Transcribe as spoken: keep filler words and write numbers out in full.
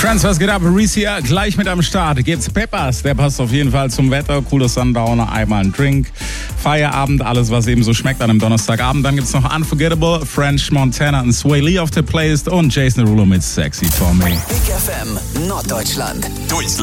Friends, was geht ab? Reese hier, gleich mit am Start. Gibt's Peppers, der passt auf jeden Fall zum Wetter. Cooler Sundowner, einmal ein Drink. Feierabend, alles was eben so schmeckt an einem Donnerstagabend. Dann gibt's noch Unforgettable, French Montana und Sway Lee auf der Playlist und Jason Derulo mit Sexy For Me. Big F M Norddeutschland. Durch